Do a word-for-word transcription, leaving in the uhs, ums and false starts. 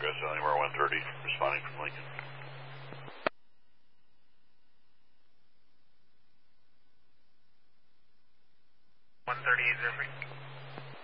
progress, anywhere one thirty, responding from Lincoln. one thirty, zero three.